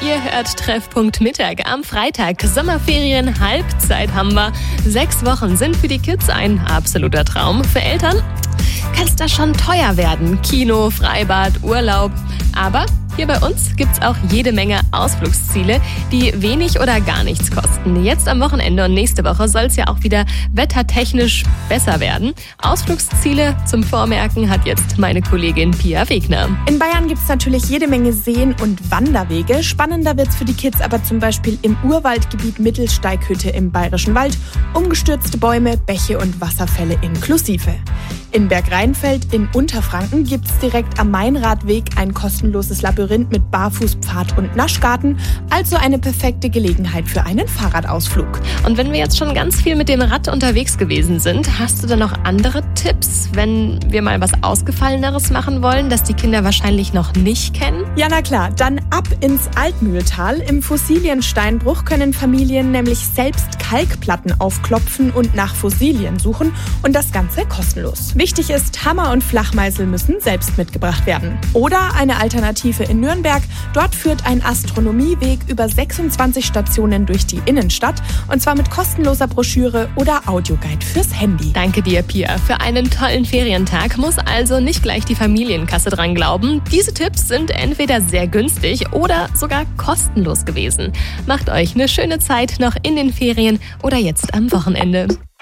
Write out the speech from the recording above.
Ihr hört Treffpunkt Mittag am Freitag. Sommerferien, Halbzeit haben wir. 6 Wochen sind für die Kids ein absoluter Traum. Für Eltern kann es da schon teuer werden. Kino, Freibad, Urlaub. Aber hier bei uns gibt's auch jede Menge Ausflugsziele, die wenig oder gar nichts kosten. Jetzt am Wochenende und nächste Woche soll es ja auch wieder wettertechnisch besser werden. Ausflugsziele zum Vormerken hat jetzt meine Kollegin Pia Wegner. In Bayern gibt's natürlich jede Menge Seen und Wanderwege. Spannender wird's für die Kids aber zum Beispiel im Urwaldgebiet Mittelsteighütte im Bayerischen Wald. Umgestürzte Bäume, Bäche und Wasserfälle inklusive. In Bergrheinfeld in Unterfranken gibt's direkt am Mainradweg ein kostenloses Labyrinth mit Barfußpfad und Naschgarten, also eine perfekte Gelegenheit für einen Fahrradausflug. Und wenn wir jetzt schon ganz viel mit dem Rad unterwegs gewesen sind, hast du da noch andere Tipps, wenn wir mal was Ausgefalleneres machen wollen, das die Kinder wahrscheinlich noch nicht kennen? Ja, na klar, dann ab ins Altmühltal. Im Fossiliensteinbruch können Familien nämlich selbst Kalkplatten aufklopfen und nach Fossilien suchen und das Ganze kostenlos. Wichtig ist, Hammer und Flachmeißel müssen selbst mitgebracht werden. Oder eine Alternative in Nürnberg. Dort führt ein Astronomieweg über 26 Stationen durch die Innenstadt und zwar mit kostenloser Broschüre oder Audioguide fürs Handy. Danke dir, Pia. Für einen tollen Ferientag muss also nicht gleich die Familienkasse dran glauben. Diese Tipps sind entweder sehr günstig oder sogar kostenlos gewesen. Macht euch eine schöne Zeit noch in den Ferien oder jetzt am Wochenende.